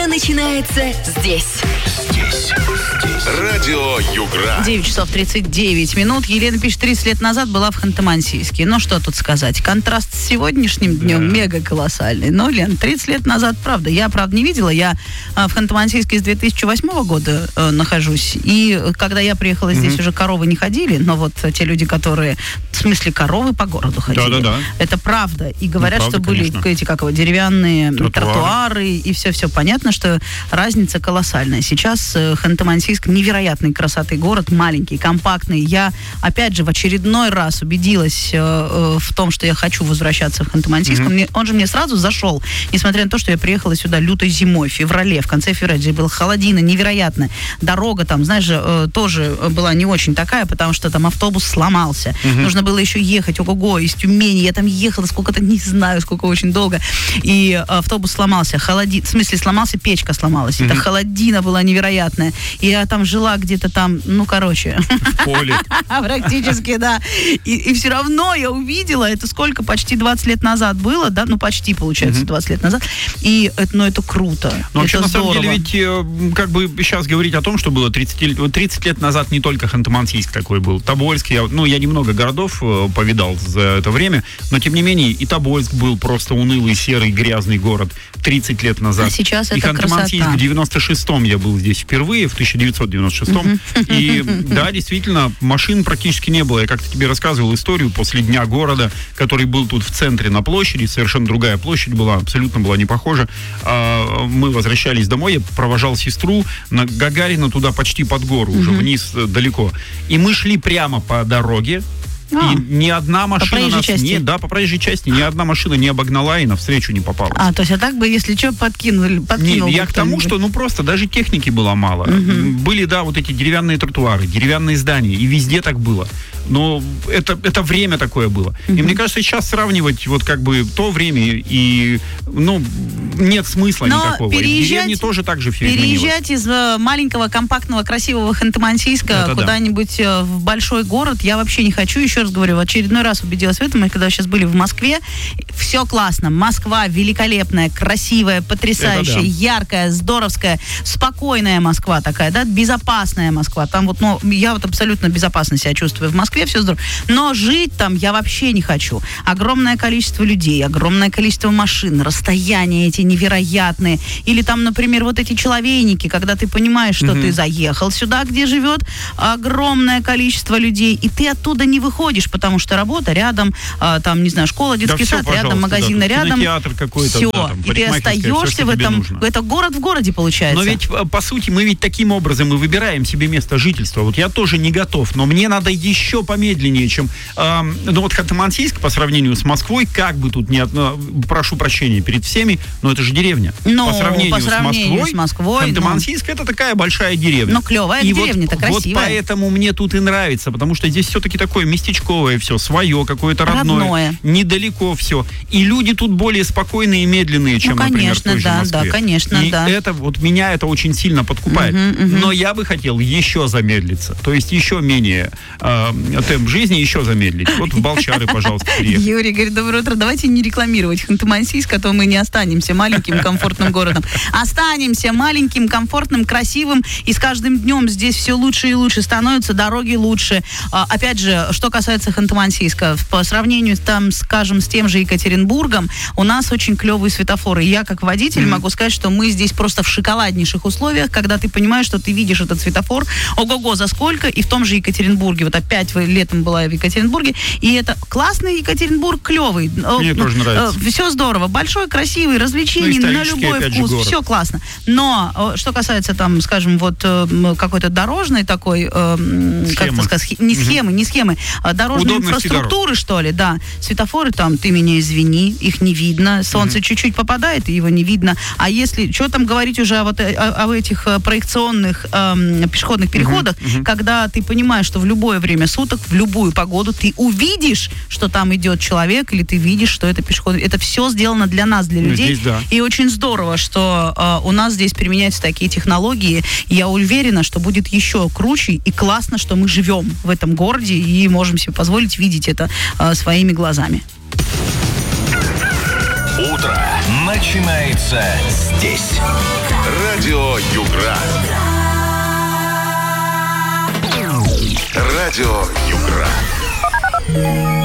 Утро начинается здесь. Радио Югра. 9 часов 39 минут. Елена пишет, 30 лет назад была в Ханты-Мансийске. Ну, что тут сказать? Контраст с сегодняшним днем мега колоссальный. Но, Лен, 30 лет назад, правда. Я, правда, не видела. Я в Ханты-Мансийске с 2008 года нахожусь. И когда я приехала здесь, уже коровы не ходили. Но вот те люди, которые... В смысле, коровы по городу ходили. Да. Это правда. И говорят, правда, что были конечно. эти, деревянные тротуары. И все. Понятно, что разница колоссальная. Сейчас Ханты-Мансийск невероятной красоты город, маленький, компактный. Я, опять же, в очередной раз убедилась в том, что я хочу возвращаться в Ханты-Мансийск. Он же мне сразу зашел, несмотря на то, что я приехала сюда лютой зимой, в феврале, в конце февраля, здесь была холодина невероятная. Дорога там, знаешь, тоже была не очень такая, потому что там автобус сломался. Нужно было еще ехать, ого-го, из Тюмени. Я там ехала сколько-то, не знаю, сколько, очень долго. И автобус сломался, в смысле, сломался, печка сломалась. Это холодина была невероятная. И я там жила где-то там, В поле. практически, да. И все равно я увидела, это сколько, почти 20 лет назад было, да, почти, получается, 20 лет назад. И это круто. Но вообще, это на самом здорово. деле, ведь, как бы сейчас говорить о том, что было 30 лет назад, не только Ханты-Мансийск такой был. Тобольск, я немного городов повидал за это время, но, тем не менее, и Тобольск был просто унылый, серый, грязный город 30 лет назад. А сейчас и это Ханты-Мансийск красота. в 96-м я был здесь впервые, в 1996-м. И да, действительно, машин практически не было. Я как-то тебе рассказывал историю после Дня города, который был тут в центре на площади, совершенно другая площадь была, абсолютно была не похожа. Мы возвращались домой, я провожал сестру на Гагарина туда почти под гору, уже вниз далеко. И мы шли прямо по дороге, и ни одна машина нас по проезжей части ни одна машина не обогнала и навстречу не попалась. То есть, так бы, если что, подкинул я к тому, что, просто даже техники было мало. Были, вот эти деревянные тротуары, деревянные здания, и везде так было. Но это время такое было. И мне кажется, сейчас сравнивать то время и, нет смысла никакого. И в деревне тоже так же все изменилось. Переезжать из маленького, компактного, красивого Ханты-Мансийска куда-нибудь в большой город я вообще не хочу. Еще раз говорю, в очередной раз убедилась в этом. Мы когда сейчас были в Москве, все классно. Москва великолепная, красивая, потрясающая, яркая, здоровская, спокойная Москва такая, да, безопасная Москва. Там я абсолютно безопасно себя чувствую в Москве, все здорово. Но жить там я вообще не хочу. Огромное количество людей, огромное количество машин, расстояния эти невероятные. Или там, например, эти человейники, когда ты понимаешь, что ты заехал сюда, где живет огромное количество людей, и ты оттуда не выходишь, потому что работа рядом, там, не знаю, школа, детский сад рядом, магазины рядом. Кинотеатр какой-то. Все. Да, и ты остаешься в этом. Это город в городе получается. Но ведь, по сути, мы ведь таким образом и выбираем себе место жительства. Я тоже не готов, но мне надо еще помедленнее, чем... Ханты-Мансийск по сравнению с Москвой, как бы тут прошу прощения перед всеми, но это же деревня. По сравнению с Москвой Ханты-Мансийск это такая большая деревня. Клевая деревня-то, красивая. Поэтому мне тут и нравится, потому что здесь все-таки такое местечковое все, свое, какое-то родное. Недалеко все. И люди тут более спокойные и медленные, чем, например, в той же Москве. Да, конечно, и это меня это очень сильно подкупает. Но я бы хотел еще замедлиться. То есть еще менее темп жизни еще замедлить. В Балчары, пожалуйста, приехать. Юрий говорит, доброе утро. Давайте не рекламировать Ханты-Мансийск, а то мы не останемся маленьким комфортным городом. Останемся маленьким, комфортным, красивым. И с каждым днем здесь все лучше и лучше становятся, дороги лучше. Опять же, что касается Ханты-Мансийска, по сравнению там, скажем, с тем же Екатеринбургом, у нас очень клевые светофоры. Я, как водитель, могу сказать, что мы здесь просто в шоколаднейших условиях, когда ты понимаешь, что ты видишь этот светофор, ого-го, за сколько, и в том же Екатеринбурге. Опять летом была в Екатеринбурге, и это классный Екатеринбург, клевый. Мне тоже нравится. Все здорово, большой, красивый, развлечений на любой вкус, все классно. Но, что касается там, скажем, какой-то дорожной такой, как это сказать, не схемы, дорожной инфраструктуры, что ли, да. Светофоры там, ты меня извини, их не видно. Солнце чуть-чуть попадает, и его не видно. А если, что там говорить уже об этих проекционных пешеходных переходах, когда ты понимаешь, что в любое время суток, в любую погоду ты увидишь, что там идет человек, или ты видишь, что это пешеход. Это все сделано для нас, для людей. Здесь, да. И очень здорово, что у нас здесь применяются такие технологии. И я уверена, что будет еще круче и классно, что мы живем в этом городе и можем себе позволить видеть это своими глазами. Утро на начинается здесь. Радио Югра. Радио Югра.